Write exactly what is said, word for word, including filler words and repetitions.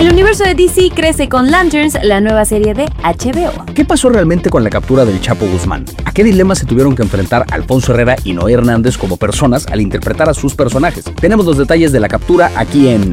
El universo de D C crece con Lanterns, la nueva serie de H B O. ¿Qué pasó realmente con la captura del Chapo Guzmán? ¿A qué dilemas se tuvieron que enfrentar Alfonso Herrera y Noé Hernández como personas al interpretar a sus personajes? Tenemos los detalles de la captura aquí en